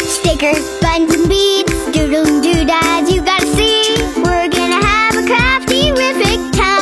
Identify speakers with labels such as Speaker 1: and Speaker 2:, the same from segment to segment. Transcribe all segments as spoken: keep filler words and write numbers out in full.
Speaker 1: Stickers, buttons, and beads, doodle doodads, you gotta see. We're gonna have a crafty-rific time.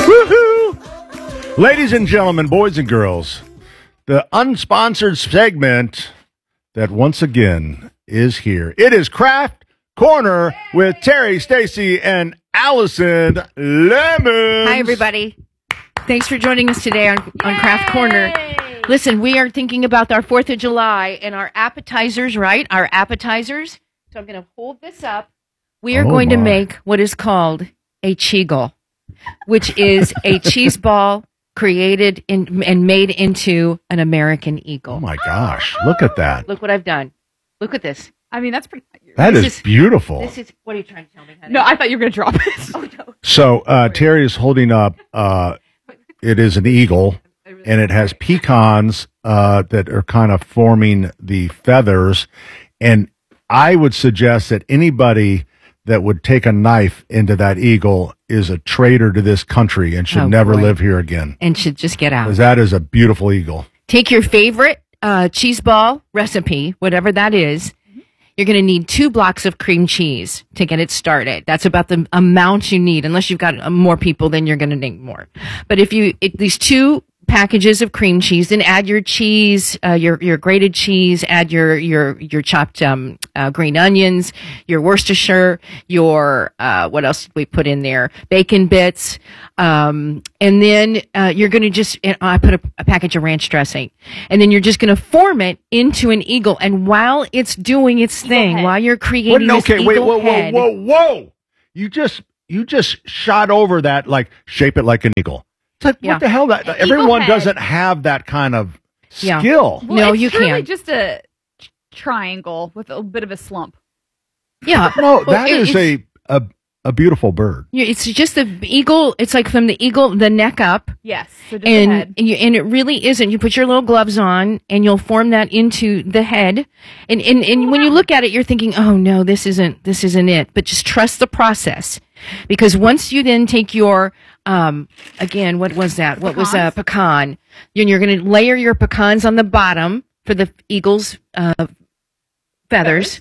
Speaker 2: Woohoo! Ladies and gentlemen, boys and girls, the unsponsored segment that once again is here. It is Craft Corner with Terry, Stacy, and Allison Lemons.
Speaker 3: Hi, everybody. Thanks for joining us today on, on Craft Corner. Listen, we are thinking about our fourth of July and our appetizers, right? Our appetizers. So I'm going to hold this up. We are
Speaker 2: Oh,
Speaker 3: going to
Speaker 2: my.
Speaker 3: make what is called a cheegle, which is a cheese ball created in, and made into an American eagle.
Speaker 2: Oh, my gosh. Look at that.
Speaker 3: Look what I've done. Look at this.
Speaker 4: I mean, that's pretty.
Speaker 2: That
Speaker 3: This
Speaker 2: is
Speaker 3: is-
Speaker 2: beautiful.
Speaker 3: This is, what are you trying to tell me, honey?
Speaker 4: No, I thought you were going to drop it.
Speaker 3: Oh, no.
Speaker 2: So uh, Terry is holding up, uh, it is an eagle, and it has pecans uh, that are kind of forming the feathers. And I would suggest that anybody that would take a knife into that eagle is a traitor to this country and should
Speaker 3: Oh,
Speaker 2: never
Speaker 3: boy.
Speaker 2: live here again.
Speaker 3: And should just get out.
Speaker 2: Because that is a beautiful eagle.
Speaker 3: Take your favorite uh, cheese ball recipe, whatever that is. You're going to need two blocks of cream cheese to get it started. That's about the amount you need. Unless you've got uh, more people, then you're going to need more. But if you, it, these two packages of cream cheese, then add your cheese, uh, your, your grated cheese, add your, your, your chopped, um, uh, green onions, your Worcestershire, your, uh, what else did we put in there? Bacon bits. Um, and then, uh, you're going to just, uh, I put a, a package of ranch dressing, and then you're just going to form it into an eagle. And while it's doing its thing,
Speaker 4: head.
Speaker 3: while you're creating
Speaker 2: What-
Speaker 3: this
Speaker 2: okay, wait,
Speaker 3: eagle
Speaker 2: whoa, whoa,
Speaker 3: head,
Speaker 2: whoa, whoa! You just you just shot over that, like shape it like an eagle. It's like
Speaker 3: Yeah.
Speaker 2: what the hell? That
Speaker 4: An
Speaker 2: everyone
Speaker 4: eagle head.
Speaker 2: doesn't have that kind of
Speaker 3: Yeah.
Speaker 2: skill.
Speaker 4: Well,
Speaker 3: No,
Speaker 4: it's
Speaker 3: you
Speaker 4: truly
Speaker 3: can't.
Speaker 4: just a t- triangle with a bit of a slump.
Speaker 3: yeah.
Speaker 2: No,
Speaker 3: Well,
Speaker 2: that
Speaker 3: it-
Speaker 2: is a, a a beautiful bird.
Speaker 3: Yeah, it's just the eagle. It's like from the eagle, the neck up,
Speaker 4: Yes. So just the
Speaker 3: and
Speaker 4: head.
Speaker 3: and, you, and it really isn't. You put your little gloves on, and you'll form that into the head. And and, and when you look at it, you're thinking, "Oh no, this isn't this isn't it." But just trust the process, because once you then take your um again, what was that? What was a pecan? And you're going to layer your pecans on the bottom for the eagle's uh, feathers.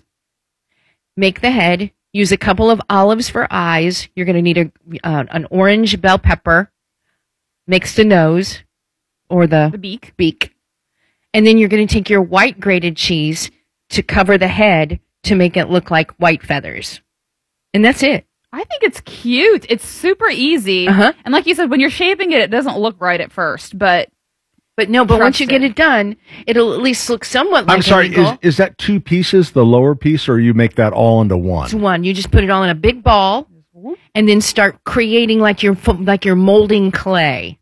Speaker 3: Make the head. Use a couple of olives for eyes. You're going to need a uh, an orange bell pepper. Mix the nose or the,
Speaker 4: The beak.
Speaker 3: beak. And then you're going to take your white grated cheese to cover the head to make it look like white feathers. And that's it.
Speaker 4: I think it's cute. It's super easy.
Speaker 3: Uh-huh.
Speaker 4: And like you said, when you're shaping it, it doesn't look right at first, but
Speaker 3: But no, but once you
Speaker 4: Trust
Speaker 3: get
Speaker 4: it.
Speaker 3: it done, it'll at least look somewhat like
Speaker 2: I'm sorry,
Speaker 3: an eagle.
Speaker 2: is is that two pieces, the lower piece, or you make that all into one?
Speaker 3: It's one. You just put it all in a big ball and then start creating like you're fo- like you're molding clay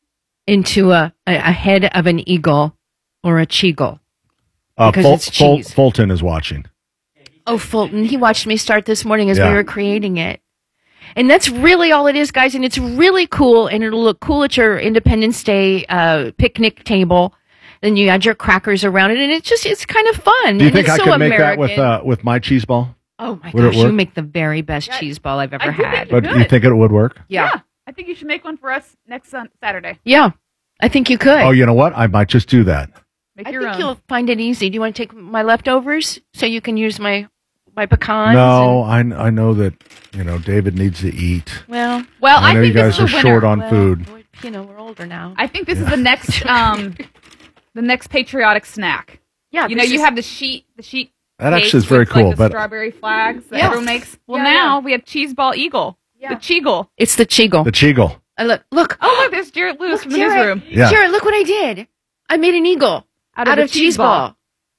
Speaker 3: into a, a, a head of an eagle or a cheegle.
Speaker 2: Uh,
Speaker 3: because
Speaker 2: Ful-
Speaker 3: it's
Speaker 2: Ful-
Speaker 3: cheese.
Speaker 2: Fulton is watching.
Speaker 3: Oh, Fulton, he watched me start this morning as
Speaker 2: Yeah.
Speaker 3: we were creating it. And that's really all it is, guys. And it's really cool. And it'll look cool at your Independence Day uh, picnic table. Then you add your crackers around it. And it's just, it's kind of fun.
Speaker 2: Do you
Speaker 3: and
Speaker 2: think
Speaker 3: it's
Speaker 2: I
Speaker 3: so
Speaker 2: could make that
Speaker 3: American.
Speaker 2: with uh, with my cheese ball?
Speaker 3: Oh, my
Speaker 2: would it
Speaker 3: gosh. You
Speaker 2: work?
Speaker 3: make the very best cheese ball I've ever
Speaker 4: I do
Speaker 3: had.
Speaker 4: think
Speaker 2: But
Speaker 4: Good.
Speaker 2: you think it would work?
Speaker 3: Yeah.
Speaker 4: I think you should make one for us next sun- Saturday.
Speaker 3: Yeah. I think you could.
Speaker 2: Oh, you know what? I might just do that.
Speaker 4: Make
Speaker 3: I
Speaker 4: your
Speaker 3: think
Speaker 4: own.
Speaker 3: you'll find it easy. Do you want to take my leftovers so you can use my my pecans?
Speaker 2: No, I, I know that, you know, David needs to eat.
Speaker 3: And, well,
Speaker 4: Well,
Speaker 2: I
Speaker 4: I,
Speaker 2: know
Speaker 4: think
Speaker 2: you
Speaker 4: this
Speaker 2: guys
Speaker 4: is
Speaker 2: are
Speaker 4: the
Speaker 2: short
Speaker 4: winner.
Speaker 2: on
Speaker 3: well,
Speaker 2: food.
Speaker 3: we're- You know, we're older now.
Speaker 4: I think this is the next um the next patriotic snack.
Speaker 3: yeah,
Speaker 4: You know,
Speaker 3: this
Speaker 4: you
Speaker 3: is-
Speaker 4: have the sheet the sheet
Speaker 2: That
Speaker 4: cakes
Speaker 2: actually is very
Speaker 4: with,
Speaker 2: cool.
Speaker 4: like, the
Speaker 2: But
Speaker 4: strawberry flags that
Speaker 3: Yeah.
Speaker 4: everyone makes. Well,
Speaker 3: Yeah,
Speaker 4: now
Speaker 3: yeah.
Speaker 4: we have cheese ball eagle.
Speaker 3: Yeah.
Speaker 4: The cheegle.
Speaker 3: It's the cheegle.
Speaker 2: the cheegle.
Speaker 3: Uh, look, look.
Speaker 4: Oh, look, there's Jarrett Lewis
Speaker 3: Look,
Speaker 4: from the
Speaker 3: Jarrett.
Speaker 4: newsroom.
Speaker 2: Yeah.
Speaker 3: Jared, look what I did. I made an eagle
Speaker 4: Out
Speaker 3: out
Speaker 4: of,
Speaker 3: of,
Speaker 4: the
Speaker 3: cheese ball.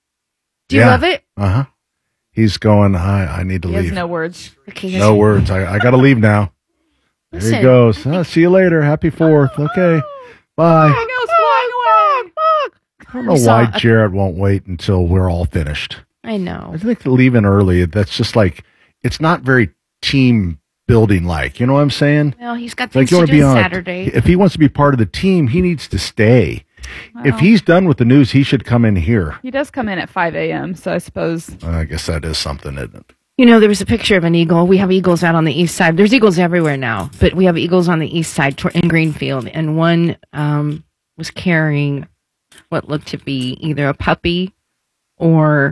Speaker 3: Do you
Speaker 2: Yeah.
Speaker 3: love it?
Speaker 2: Uh huh. He's going, I, I need to
Speaker 4: He
Speaker 2: leave.
Speaker 4: has no words.
Speaker 3: Okay.
Speaker 2: No words. I, I got to leave now. There
Speaker 3: Listen.
Speaker 2: he goes. Oh, see you later. Happy fourth. Okay. Bye.
Speaker 4: He goes flying away.
Speaker 2: I don't know
Speaker 3: We saw
Speaker 2: why
Speaker 3: a-
Speaker 2: Jared won't wait until we're all finished.
Speaker 3: I know.
Speaker 2: I think leaving early, that's just like, it's not very team building like. You know what I'm saying?
Speaker 3: Well, he's got
Speaker 2: It's like
Speaker 3: things
Speaker 2: you
Speaker 3: to
Speaker 2: want to
Speaker 3: do
Speaker 2: be on.
Speaker 3: Saturday.
Speaker 2: If he wants to be part of the team, he needs to stay. If
Speaker 4: Well.
Speaker 2: he's done with the news, he should come in here.
Speaker 4: He does come in at five a.m., so I suppose.
Speaker 2: I guess that is something, isn't it?
Speaker 3: You know, there was a picture of an eagle. We have eagles out on the east side. There's eagles everywhere now, but we have eagles on the east side tor- in Greenfield, and one um, was carrying what looked to be either a puppy or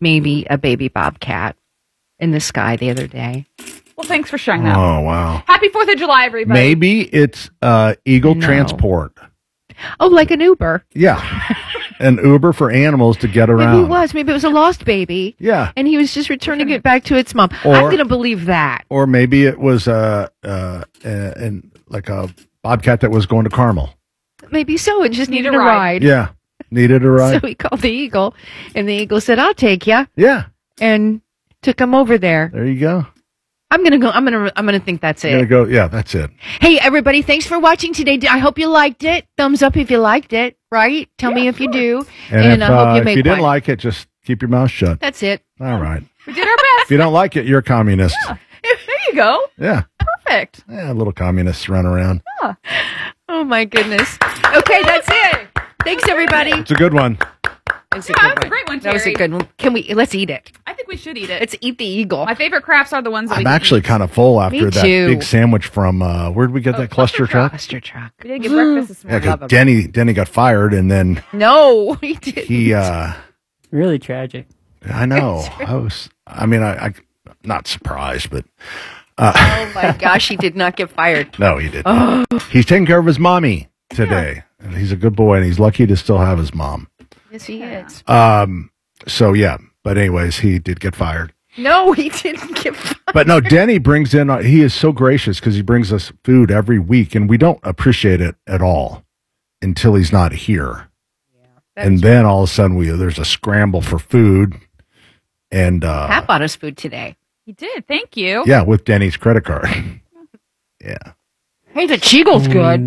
Speaker 3: maybe a baby bobcat in the sky the other day.
Speaker 4: Well, thanks for sharing that.
Speaker 2: Oh, wow.
Speaker 4: Happy fourth of July, everybody.
Speaker 2: Maybe it's uh, Eagle
Speaker 3: No.
Speaker 2: Transport.
Speaker 3: Oh, like an Uber.
Speaker 2: Yeah. An Uber for animals to get around.
Speaker 3: Maybe it was. Maybe it was a lost baby.
Speaker 2: Yeah.
Speaker 3: And he was just returning it back to its mom.
Speaker 2: Or-
Speaker 3: I'm going to believe that.
Speaker 2: Or maybe it was uh, uh, uh, and like a bobcat that was going to Carmel.
Speaker 3: Maybe so. It just
Speaker 4: Need
Speaker 3: needed
Speaker 4: a
Speaker 3: a
Speaker 4: ride.
Speaker 3: ride.
Speaker 2: Yeah. Needed a ride.
Speaker 3: So he called the eagle, and the eagle said, "I'll take you,"
Speaker 2: Yeah.
Speaker 3: and took him over there.
Speaker 2: There you go.
Speaker 3: I'm gonna go. I'm gonna. I'm gonna think that's
Speaker 2: You're
Speaker 3: it.
Speaker 2: gonna go. Yeah, that's it.
Speaker 3: Hey, everybody! Thanks for watching today. I hope you liked it. Thumbs up if you liked it. Right? Tell me if you do,
Speaker 2: And,
Speaker 3: and,
Speaker 2: if,
Speaker 3: I hope
Speaker 2: uh,
Speaker 3: you
Speaker 2: if
Speaker 3: make
Speaker 2: you didn't
Speaker 3: one.
Speaker 2: like it, just keep your mouth shut.
Speaker 3: That's it.
Speaker 2: All right.
Speaker 4: We did our
Speaker 2: If
Speaker 4: best.
Speaker 2: you don't like it, you're a communist.
Speaker 4: There you go.
Speaker 2: Yeah.
Speaker 4: Perfect.
Speaker 2: Yeah, little communists run around.
Speaker 3: Oh my goodness. Okay, that's it. Thanks, everybody.
Speaker 2: It's a good one.
Speaker 3: That's a
Speaker 4: Yeah,
Speaker 3: good
Speaker 4: that was a
Speaker 3: one.
Speaker 4: great one,
Speaker 3: That was a
Speaker 4: Terry.
Speaker 3: good one. Can we? Let's eat it.
Speaker 4: I think we should eat it.
Speaker 3: Let's eat the eagle.
Speaker 4: My favorite crafts are the ones that
Speaker 2: I'm
Speaker 4: we
Speaker 2: actually
Speaker 4: eat.
Speaker 2: kind of full after
Speaker 3: Me
Speaker 2: that
Speaker 3: too.
Speaker 2: big sandwich from, uh, where did we get
Speaker 4: Oh,
Speaker 2: that cluster
Speaker 4: Cluster
Speaker 2: truck?
Speaker 3: Cluster truck.
Speaker 4: We did get breakfast this
Speaker 2: Yeah,
Speaker 4: morning.
Speaker 2: because Denny, Denny got fired, and then
Speaker 3: No, he didn't.
Speaker 2: he, uh,
Speaker 5: Really tragic.
Speaker 2: I know. I was, I mean, I, I, not surprised, but
Speaker 3: Oh my gosh, he did not get fired.
Speaker 2: no, he didn't. He's taking care of his mommy today. And he's a good boy, and he's lucky to still have his mom.
Speaker 3: Yes, he is.
Speaker 2: Um, so yeah, but anyways, he did get fired.
Speaker 3: No, he didn't get fired.
Speaker 2: But no, Denny brings in, uh, he is so gracious because he brings us food every week, and we don't appreciate it at all until he's not here. And then all of a sudden, we there's a scramble for food. And uh,
Speaker 3: Pat bought us food today.
Speaker 4: He did. Thank you.
Speaker 2: yeah, with Denny's credit card. Yeah.
Speaker 3: Hey, the Cheagle's good.